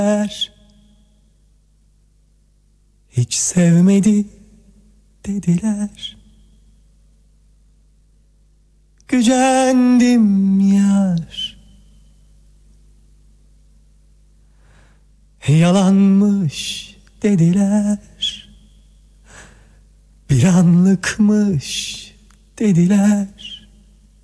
Hiç sevmedi dediler. Gücendim yar. Yalanmış dediler. Bir anlıkmış dediler.